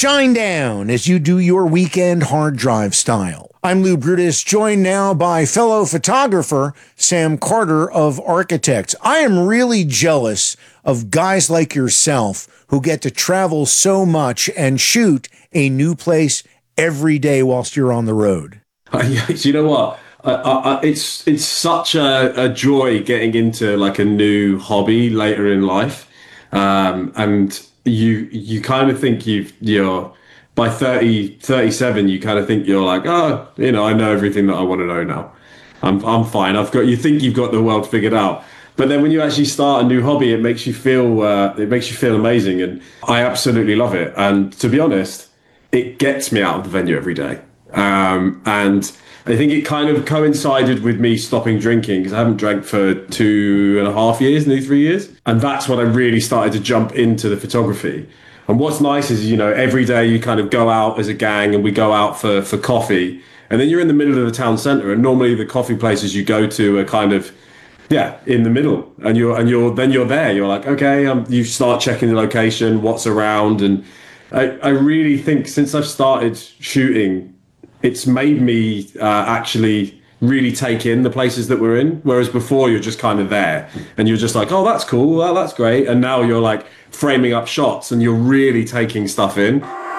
shine down as you do your weekend hard drive style. I'm Lou Brutus, joined now by fellow photographer Sam Carter of Architects. I am really jealous of guys like yourself who get to travel so much and shoot a new place every day whilst you're on the road. You know what? It's such a joy getting into like a new hobby later in life, and you kind of think you're by 37 you kind of think you're like, oh, I know everything that I want to know now. I'm fine. You think you've got the world figured out. But then when you actually start a new hobby, it makes you feel amazing, and I absolutely love it. And to be honest, it gets me out of the venue every day. And I think it kind of coincided with me stopping drinking, because I haven't drank for 2.5 years, nearly 3 years. And that's when I really started to jump into the photography. And what's nice is, every day you kind of go out as a gang and we go out for coffee, and then you're in the middle of the town centre. And normally the coffee places you go to are kind of, in the middle, and you're there. You're like, okay, you start checking the location, what's around. And I really think since I've started shooting, it's made me actually really take in the places that we're in. Whereas before you're just kind of there and you're just like, oh, that's cool. Well, that's great. And now you're like framing up shots and you're really taking stuff in.